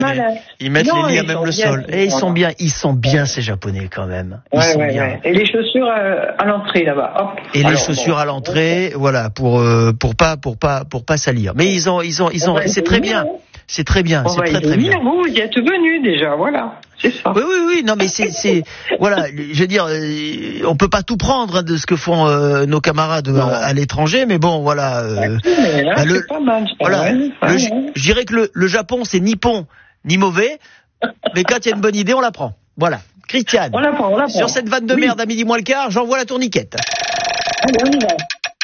Ils mettent les lits à même le sol. Et ils sont bien ces Japonais quand même. Ils sont bien. Ouais. Et les chaussures à l'entrée là-bas. Hop. Et les chaussures à l'entrée, voilà, pour pas salir. Mais ils ont, c'est très bien. C'est très bien, c'est très bien. Vous y êtes venus déjà, voilà. C'est ça. Oui, non mais c'est voilà, je veux dire, on peut pas tout prendre de ce que font nos camarades à l'étranger, mais bon, voilà. C'est pas mal. Je dirais que le Japon c'est ni bon ni mauvais, mais quand il y a une bonne idée, on la prend. Voilà. Christiane. On la prend. Sur cette vanne de merde à midi moins le quart, j'envoie la tourniquette. Allez, on y va.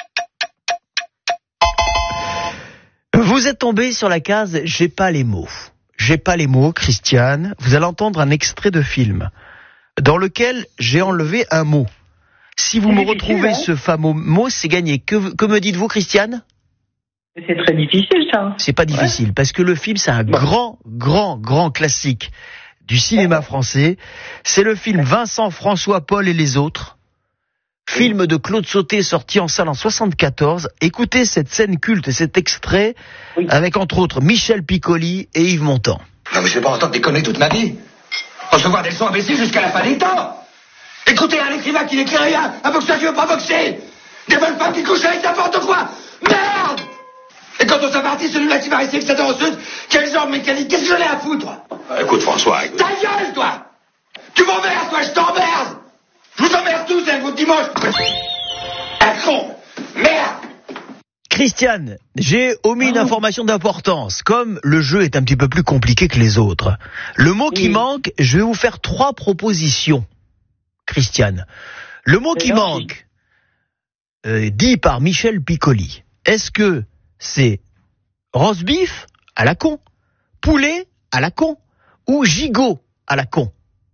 Vous êtes tombé sur la case J'ai pas les mots. J'ai pas les mots, Christiane. Vous allez entendre un extrait de film dans lequel j'ai enlevé un mot. Si vous me retrouvez ce fameux mot, c'est gagné. Que me dites-vous, Christiane ? C'est très difficile, ça. C'est pas difficile, parce que le film, c'est un grand classique du cinéma français. C'est le film Vincent, François, Paul et les autres. Film de Claude Sauté sorti en salle en 74. Écoutez cette scène culte et cet extrait avec entre autres Michel Piccoli et Yves Montand. Non mais je vais pas entendre déconner toute ma vie. Recevoir des leçons imbéciles jusqu'à la fin des temps. Écoutez un écrivain qui n'écrit rien, un boxeur qui veut pas boxer. Des bonnes femmes qui couchent avec n'importe quoi. Merde. Et quand on s'apartit, celui-là qui va rester avec sa danseuse, quel genre de mécanique, qu'est-ce que j'en ai à foutre? Écoute François... Ta gueule, toi. Tu m'emmerdes, toi, je t'emmerde. Je vous emmerde tous, hein, vous dimanche. Un con. Merde. Christiane, j'ai omis une information d'importance. Comme le jeu est un petit peu plus compliqué que les autres, le mot qui manque, je vais vous faire 3 propositions. Christiane, le mot qui manque, dit par Michel Piccoli, est-ce que c'est roast beef à la con, poulet à la con ou gigot à la con?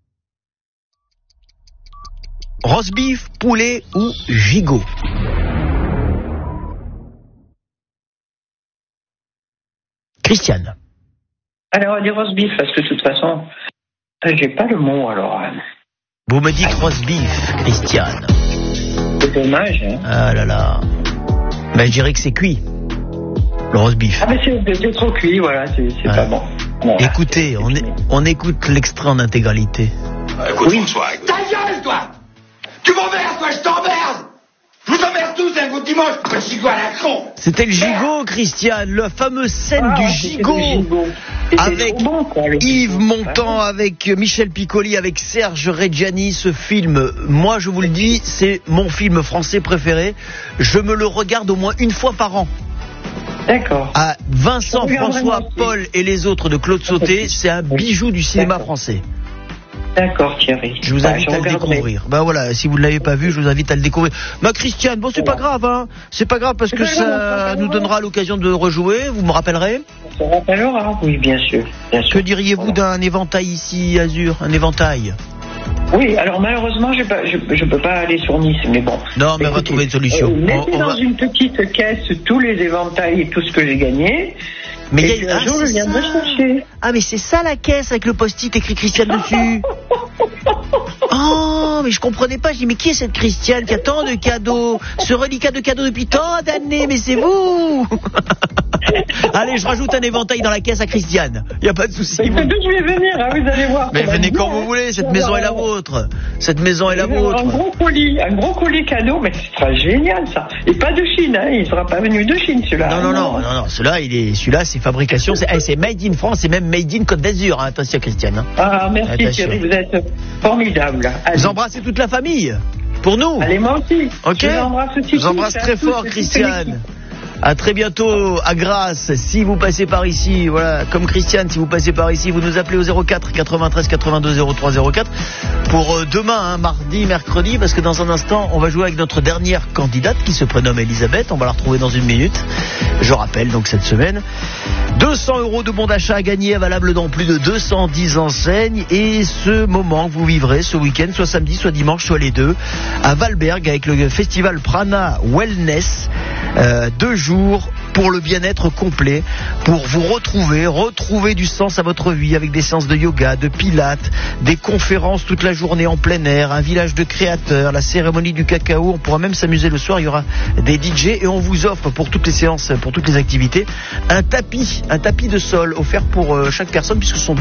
Roast beef, poulet ou gigot? Christiane. Alors, on dit roast beef, parce que de toute façon, j'ai pas le mot, alors. Vous me dites roast beef, Christiane. C'est dommage, hein. Ah là là. Mais je dirais que c'est cuit, le roast beef. Ah, mais c'est trop cuit, voilà, c'est pas bon. Voilà. Écoutez, on écoute l'extrait en intégralité. Écoute François... Ta gueule, toi. Tu m'emmerdes, toi, je t'emmerde. Je vous emmerde tous, hein, vous dimanche. Le gigot à la con. C'était le gigot, Christiane, la fameuse scène du gigot. Avec Yves Montand, avec Michel Piccoli, avec Serge Reggiani. Ce film, moi je vous le dis, c'est mon film français préféré. Je me le regarde au moins une fois par an. D'accord. À Vincent, François, Paul et les autres de Claude Sauté, c'est un bijou du cinéma français. D'accord, Thierry. Je vous invite à le découvrir. Ben voilà, si vous ne l'avez pas vu, je vous invite à le découvrir. Christiane, bon, c'est pas grave, hein. C'est pas grave parce que ça nous donnera l'occasion de rejouer. Vous me rappellerez? On se rappellera, oui, bien sûr. Que diriez-vous d'un éventail ici, Azur? Un éventail? Oui, alors malheureusement, je peux pas aller sur Nice, mais bon. Non, mais on va trouver une solution. Mettez dans une petite caisse tous les éventails et tout ce que j'ai gagné. Mais et un jour, je viendrai chercher. Ah, mais c'est ça la caisse avec le post-it écrit Christiane dessus. Oh, mais je comprenais pas. Je dis, mais qui est cette Christiane qui a tant de cadeaux, ce reliquat de cadeaux depuis tant d'années? Mais c'est vous. Allez, je rajoute un éventail dans la caisse à Christiane. Il n'y a pas de souci. Je vais venir, hein, vous allez voir. Mais venez quand vous voulez, cette maison est la vôtre. Cette maison est la vôtre. Un gros colis cadeau, mais ce sera génial ça. Et pas de Chine, hein, il ne sera pas venu de Chine celui-là. Non, celui-là c'est fabrication, c'est made in France, c'est même made in Côte d'Azur, hein. Attention Christiane. Hein. Ah, merci Thierry, vous êtes formidable. Allez. Vous embrassez toute la famille, pour nous. Allez, moi aussi. Ok. Je vous embrasse très fort Christiane. À très bientôt à Grasse. Si vous passez par ici, voilà, comme Christiane, si vous passez par ici, vous nous appelez au 04 93 82 03 04 pour demain, hein, mardi, mercredi, parce que dans un instant, on va jouer avec notre dernière candidate qui se prénomme Elisabeth. On va la retrouver dans une minute. Je rappelle donc cette semaine 200 € de bon d'achat à gagner, valable dans plus de 210 enseignes. Et ce moment que vous vivrez ce week-end, soit samedi, soit dimanche, soit les deux, à Valberg avec le festival Prana Wellness. 2 jours pour le bien-être complet, pour vous retrouver du sens à votre vie avec des séances de yoga, de pilates, des conférences toute la journée en plein air, un village de créateurs, la cérémonie du cacao. On pourra même s'amuser le soir, il y aura des DJ et on vous offre pour toutes les séances, pour toutes les activités, un tapis de sol offert pour chaque personne puisque ce sont